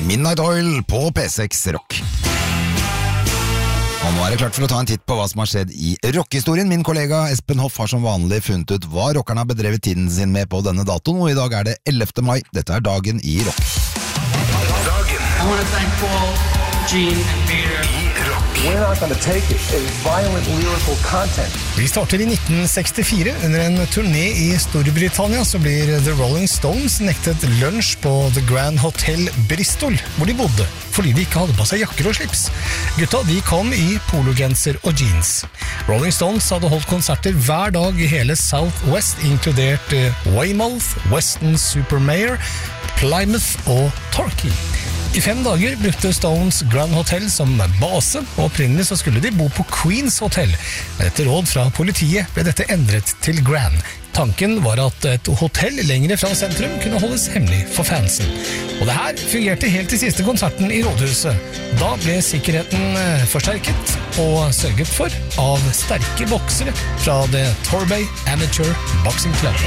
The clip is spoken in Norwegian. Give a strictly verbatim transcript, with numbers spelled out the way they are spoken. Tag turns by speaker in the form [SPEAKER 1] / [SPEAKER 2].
[SPEAKER 1] Midnight Oil på P seks Rock. Og nå er det klart for å ta en titt på hva som har skjedd i rockehistorien. Min kollega Espen Hoff har som vanlig funnet ut hva rockerne har bedrevet tiden sin med på denne datoen, og i dag er det ellevte mai. Dette er dagen i rock.
[SPEAKER 2] Dagen. I want to thank Paul, Gene and Peter. I rock.
[SPEAKER 3] We're not going to take it as violent lyrical content.
[SPEAKER 4] Vi starter i nitten sekstifire. Under en turné i Storbritannia så blir The Rolling Stones nektet lunsj på The Grand Hotel Bristol, hvor de bodde, fordi de ikke hadde på seg jakker og slips. Gutta de kom i pologenser og jeans. Rolling Stones hadde holdt konserter hver dag i hele South West, inkludert Weymouth, Weston Supermare, Plymouth og Torquay. I fem dager brukte Stones Grand Hotel som base, og opprinnelig så skulle de bo på Queens Hotel. Men etter råd fra politiet ble dette endret til Grand. Tanken var at et hotell lengre fra sentrum kunne holdes hemmelig for fansen. Og det her fungerte helt til siste konserten i Rådhuset. Da ble sikkerheten forsterket og sørget for av sterke boksere fra The Torbay Amateur Boxing Club.